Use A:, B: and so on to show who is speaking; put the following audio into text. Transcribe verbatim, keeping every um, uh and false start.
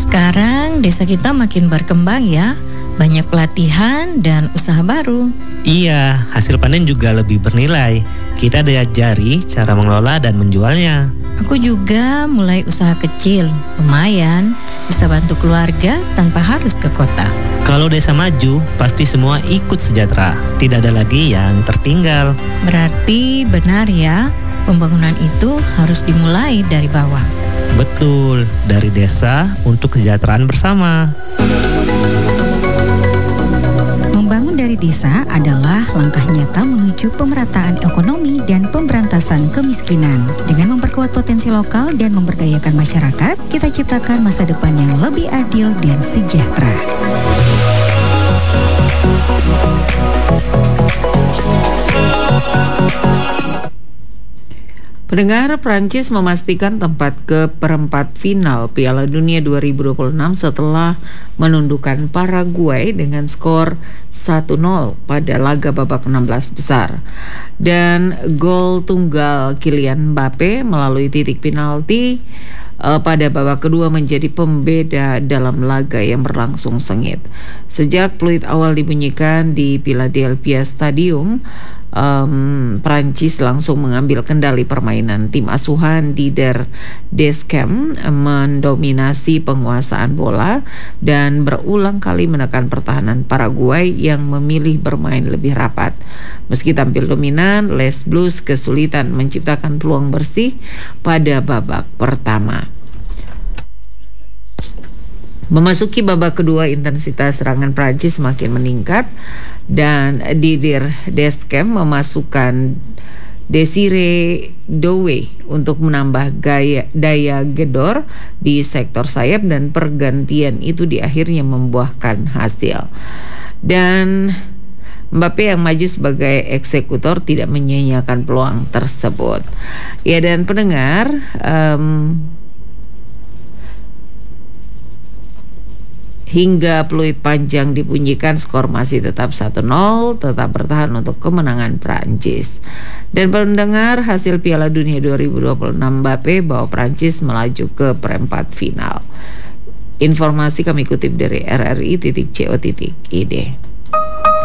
A: Sekarang desa kita makin berkembang ya, banyak pelatihan dan usaha baru.
B: Iya, hasil panen juga lebih bernilai. Kita diajari cara mengelola dan menjualnya.
A: Aku juga mulai usaha kecil, lumayan bisa bantu keluarga tanpa harus ke kota.
B: Kalau desa maju, pasti semua ikut sejahtera. Tidak ada lagi yang tertinggal.
A: Berarti benar ya, pembangunan itu harus dimulai dari bawah.
B: Betul, dari desa untuk kesejahteraan bersama.
C: Membangun dari desa adalah langkah nyata menuju pemerataan ekonomi dan pemberantasan kemiskinan. Dengan memperkuat potensi lokal dan memberdayakan masyarakat, kita ciptakan masa depan yang lebih adil dan sejahtera.
D: Pendengar, Prancis memastikan tempat ke perempat final Piala Dunia dua ribu dua puluh enam setelah menundukkan Paraguay dengan skor satu nol pada laga babak enam belas besar. Dan gol tunggal Kylian Mbappe melalui titik penalti uh, pada babak kedua menjadi pembeda dalam laga yang berlangsung sengit. Sejak peluit awal dibunyikan di Philadelphia Stadium, Um, Prancis langsung mengambil kendali permainan. Tim asuhan Didier Deschamps mendominasi penguasaan bola dan berulang kali menekan pertahanan Paraguay yang memilih bermain lebih rapat. Meski tampil dominan, Les Blues kesulitan menciptakan peluang bersih pada babak pertama. Memasuki babak kedua, intensitas serangan Prancis semakin meningkat dan Didier Deschamps memasukkan Desire Doué untuk menambah gaya, daya gedor di sektor sayap, dan pergantian itu di akhirnya membuahkan hasil. Dan Mbappe yang maju sebagai eksekutor tidak menyia-nyiakan peluang tersebut. Ya, dan pendengar, um, hingga peluit panjang dibunyikan, skor masih tetap satu nol, tetap bertahan untuk kemenangan Prancis. Dan pendengar, hasil Piala Dunia dua ribu dua puluh enam Mbappe bawa Prancis melaju ke perempat final. Informasi kami kutip dari r r i titik co titik i d.